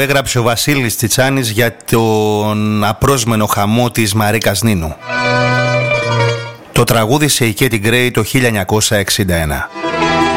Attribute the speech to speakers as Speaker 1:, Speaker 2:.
Speaker 1: έγραψε ο Βασίλης Τσιτσάνης για τον απρόσμενο χαμό της Μαρίκας Νίνου. Το τραγούδισε η Κέτι Γκρέι το 1961.